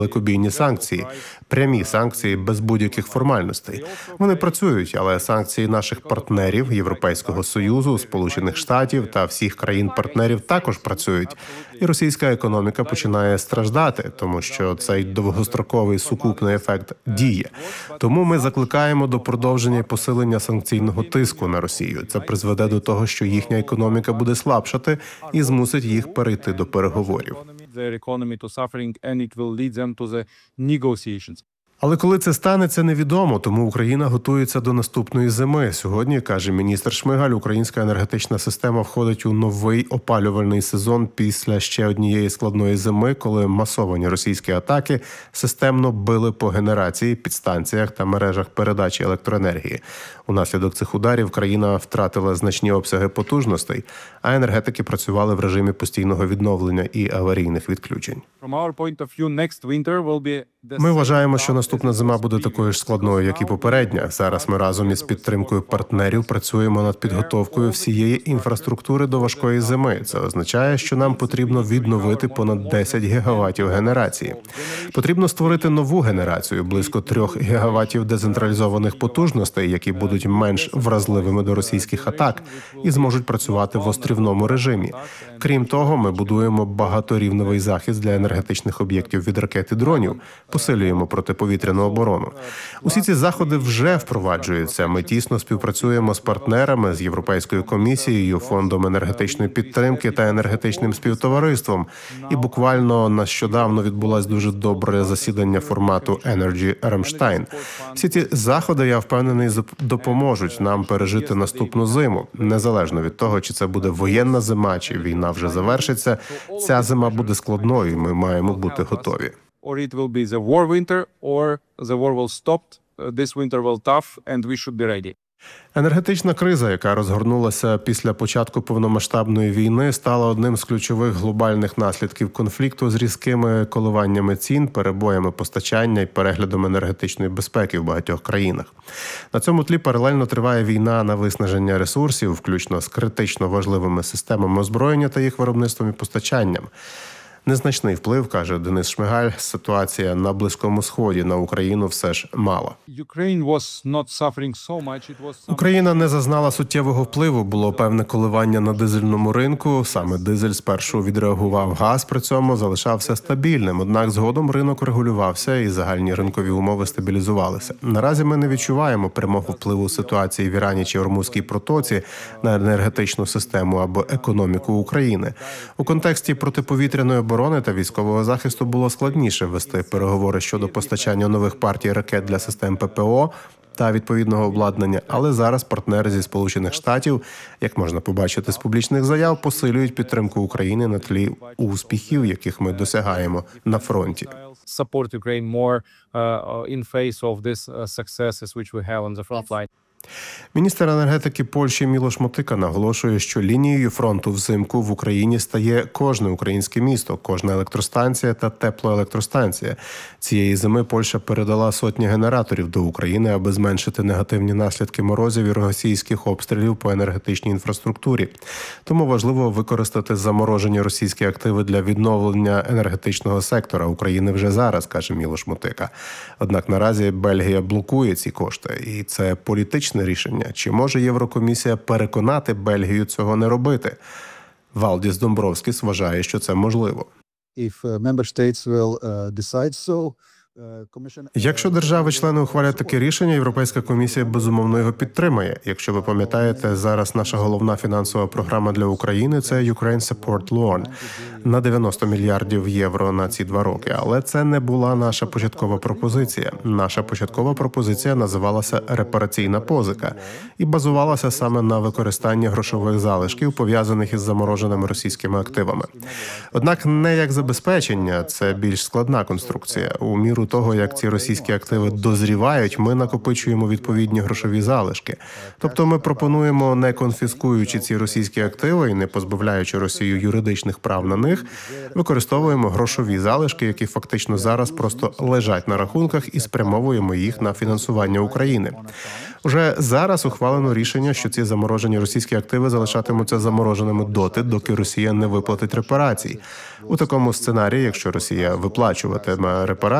далекобійні санкції, прямі санкції без будь-яких формальностей. Вони працюють, але санкції наших партнерів Європейського Союзу, Сполучених Штатів та всіх країн-партнерів також працюють. І російська економіка починає страждати, тому що цей довгостроковий сукупний ефект діє. Тому ми закликаємо до продовження і посилення санкційного тиску на Росію. Це призведе до того, що їхня економіка буде слабшати і змусить їх перейти до переговорів. Але коли це станеться, невідомо, тому Україна готується до наступної зими. Сьогодні, каже міністр Шмигаль, українська енергетична система входить у новий опалювальний сезон після ще однієї складної зими, коли масовані російські атаки системно били по генерації, підстанціях та мережах передачі електроенергії. Унаслідок цих ударів країна втратила значні обсяги потужностей, а енергетики працювали в режимі постійного відновлення і аварійних відключень. Ми вважаємо, що наступна зима буде такою ж складною, як і попередня. Зараз ми разом із підтримкою партнерів працюємо над підготовкою всієї інфраструктури до важкої зими. Це означає, що нам потрібно відновити понад 10 гігаватів генерації. Потрібно створити нову генерацію, близько 3 гігаватів децентралізованих потужностей, які будуть менш вразливими до російських атак і зможуть працювати в острівному режимі. Крім того, ми будуємо багаторівневий захист для енергетичних об'єктів від ракет і дронів, посилюємо протиповітряну оборону. Усі ці заходи вже впроваджуються. Ми тісно співпрацюємо з партнерами, з Європейською комісією, Фондом енергетичної підтримки та енергетичним співтовариством. І буквально нещодавно відбулось дуже добре засідання формату Energy Rammstein. Всі ці заходи, я впевнений, допоможуть нам пережити наступну зиму. Незалежно від того, чи це буде воєнна зима, чи війна вже завершиться, ця зима буде складною, і ми маємо бути готові. Or it will be the war winter, or the war will stop, this winter will tough, and we should be ready. Енергетична криза, яка розгорнулася після початку повномасштабної війни, стала одним з ключових глобальних наслідків конфлікту з різкими коливаннями цін, перебоями постачання і переглядом енергетичної безпеки в багатьох країнах. На цьому тлі паралельно триває війна на виснаження ресурсів, включно з критично важливими системами озброєння та їх виробництвом і постачанням. Незначний вплив, каже Денис Шмигаль, ситуація на Близькому Сході на Україну все ж мала. Україна не зазнала суттєвого впливу, було певне коливання на дизельному ринку. Саме дизель спершу відреагував, газ при цьому залишався стабільним. Однак згодом ринок регулювався і загальні ринкові умови стабілізувалися. Наразі ми не відчуваємо прямого впливу ситуації в Ірані чи Ормузькій протоці на енергетичну систему або економіку України. У контексті протиповітряної оборони та військового захисту було складніше вести переговори щодо постачання нових партій ракет для систем ППО та відповідного обладнання, але зараз партнери зі Сполучених Штатів, як можна побачити з публічних заяв, посилюють підтримку України на тлі успіхів, яких ми досягаємо на фронті. Support Ukraine more in face of these successes which we have on the front line. Міністр енергетики Польщі Мілош Мотика наголошує, що лінією фронту взимку в Україні стає кожне українське місто, кожна електростанція та теплоелектростанція. Цієї зими Польща передала сотні генераторів до України, аби зменшити негативні наслідки морозів і російських обстрілів по енергетичній інфраструктурі. Тому важливо використати заморожені російські активи для відновлення енергетичного сектора України вже зараз, каже Мілош Мотика. Однак наразі Бельгія блокує ці кошти, і це політичне рішення. Чи може Єврокомісія переконати Бельгію цього не робити? Валдіс Домбровскіс вважає, що це можливо. Якщо держави-члени ухвалять таке рішення, Європейська комісія безумовно його підтримає. Якщо ви пам'ятаєте, зараз наша головна фінансова програма для України – це Ukraine Support Loan на 90 мільярдів євро на ці 2 роки. Але це не була наша початкова пропозиція. Наша початкова пропозиція називалася «репараційна позика» і базувалася саме на використанні грошових залишків, пов'язаних із замороженими російськими активами. Однак не як забезпечення, це більш складна конструкція. У міру міру того, як ці російські активи дозрівають, ми накопичуємо відповідні грошові залишки. Тобто ми пропонуємо, не конфіскуючи ці російські активи і не позбавляючи Росію юридичних прав на них, використовуємо грошові залишки, які фактично зараз просто лежать на рахунках, і спрямовуємо їх на фінансування України. Уже зараз ухвалено рішення, що ці заморожені російські активи залишатимуться замороженими доти, доки Росія не виплатить репарацій. У такому сценарії, якщо Росія виплачуватиме репарації,